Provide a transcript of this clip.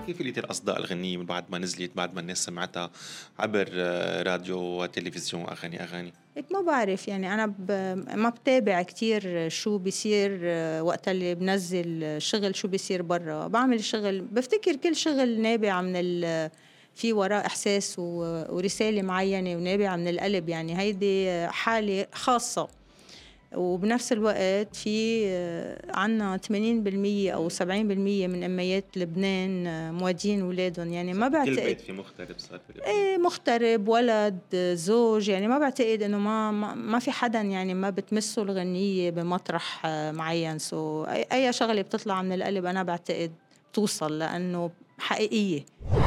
كيف لقيتِ الأصداء الغنية من بعد ما نزلت، بعد ما الناس سمعتها عبر راديو وتلفزيون أغاني؟ هيك ما بعرف يعني أنا ما بتابع كتير شو بيصير وقت اللي بنزل شغل شو بيصير برا. بعمل شغل بفتكر كل شغل نابع من في وراه إحساس ورسالة معينة ونابعة من القلب، يعني هيدي حالة خاصة. وبنفس الوقت في عنا 80% أو 70% من أميات لبنان موادين ولادن، يعني ما صح، كل بعتقد. بيت في مغترب صار بلبنان. إيه، مغترب، ولد، زوج، يعني ما باعتقد إنه ما في حدًا يعني ما بتمسّه الغنيّة بمطرح معيّن. أي شغلة بتطلع من القلب أنا باعتقد بتوصل لإنه حقيقية.